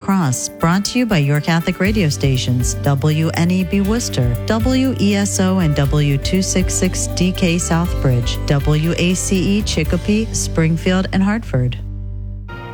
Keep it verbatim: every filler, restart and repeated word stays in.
Cross, brought to you by your Catholic radio stations, W N E B Worcester, W E S O and W two sixty-six D K Southbridge, W A C E Chicopee, Springfield, and Hartford.